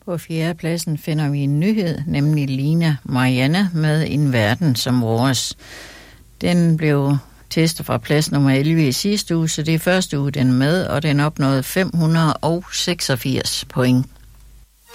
På 4. pladsen finder vi en nyhed, nemlig Lina Marianne med En Verden som Vores. Den blev testet fra plads nummer 11 i sidste uge, så det er første uge, den er med, og den opnåede 586 point.